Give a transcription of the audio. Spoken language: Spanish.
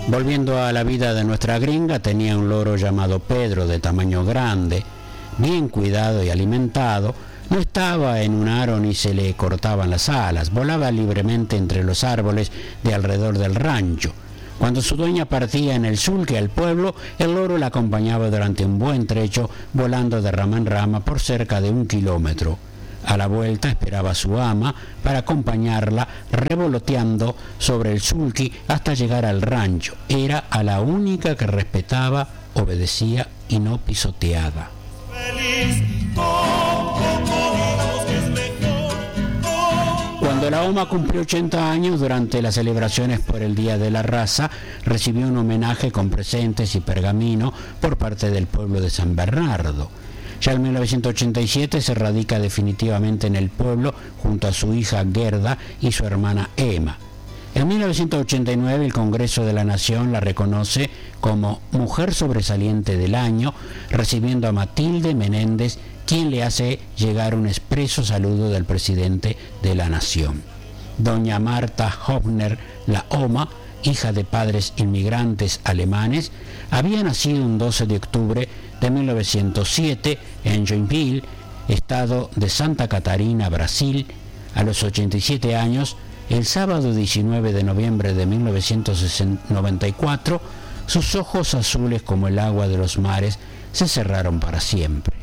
Volviendo a la vida de nuestra gringa, tenía un loro llamado Pedro, de tamaño grande, bien cuidado y alimentado. No estaba en un aro ni se le cortaban las alas, volaba libremente entre los árboles de alrededor del rancho. Cuando su dueña partía en el sulque al pueblo, el loro la acompañaba durante un buen trecho, volando de rama en rama por cerca de 1 kilómetro. A la vuelta esperaba a su ama para acompañarla, revoloteando sobre el sulky hasta llegar al rancho. Era a la única que respetaba, obedecía y no pisoteaba. Cuando la OMA cumplió 80 años, durante las celebraciones por el Día de la Raza, recibió un homenaje con presentes y pergamino por parte del pueblo de San Bernardo. Ya en 1987 se radica definitivamente en el pueblo junto a su hija Gerda y su hermana Emma. En 1989 el Congreso de la Nación la reconoce como Mujer Sobresaliente del Año, recibiendo a Matilde Menéndez, quien le hace llegar un expreso saludo del presidente de la Nación. Doña Marta Hofner, la OMA, hija de padres inmigrantes alemanes, había nacido un 12 de octubre de 1907 en Joinville, estado de Santa Catarina, Brasil. A los 87 años, el sábado 19 de noviembre de 1994, sus ojos azules como el agua de los mares se cerraron para siempre.